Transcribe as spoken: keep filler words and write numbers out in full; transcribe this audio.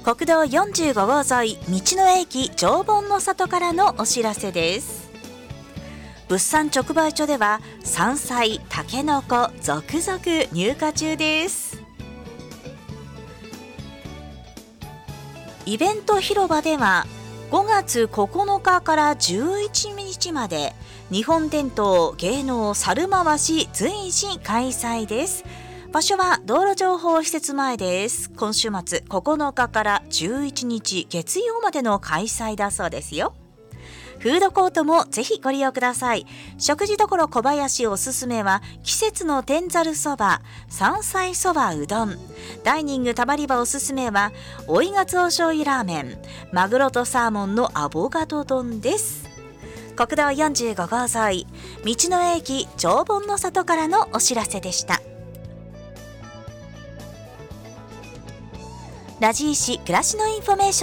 国道よんじゅうご号沿い道の駅常盆の里からのお知らせです。物産直売所では山菜、たけのこ続々入荷中です。イベント広場ではごがつここのかからじゅういちにちまで日本伝統芸能猿回し随時開催です。場所は道路情報施設前です。今週末ここのかからじゅういちにち月曜までの開催だそうですよ。フードコートもぜひご利用ください。食事処小林おすすめは季節の天ざるそば、山菜そばうどん。ダイニングたまり場おすすめは追いがつお醤油ラーメン、マグロとサーモンのアボカド丼です。国道よんじゅうご号沿い道の駅常盆の里からのお知らせでした。ラジーシ暮らしのインフォメーション